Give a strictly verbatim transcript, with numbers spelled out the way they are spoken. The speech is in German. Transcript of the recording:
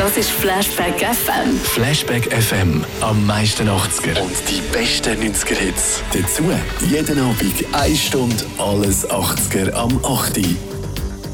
Das ist Flashback F M. Flashback F M, am meisten achtziger. Und die besten neunziger Hits. Dazu jeden Abend eine Stunde alles achtziger am acht Uhr.